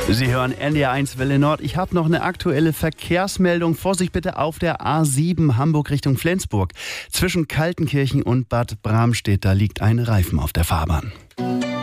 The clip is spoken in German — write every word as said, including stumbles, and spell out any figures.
Sie hören N D R eins Welle Nord. Ich habe noch eine aktuelle Verkehrsmeldung. Vorsicht bitte auf der A sieben Hamburg Richtung Flensburg. Zwischen Kaltenkirchen und Bad Bramstedt, da liegt ein Reifen auf der Fahrbahn.